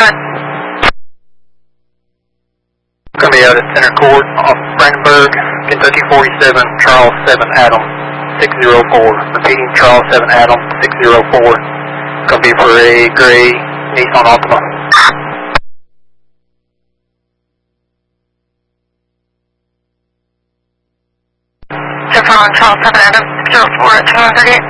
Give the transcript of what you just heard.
ahead. Going to be out at Center Court off Brandenburg, Kentucky 47, Charles 7 Adam 604. Repeating, Charles 7 Adam 604. Going to be for a gray Nissan Altima. So following Charles 7 Adam 604 at 238.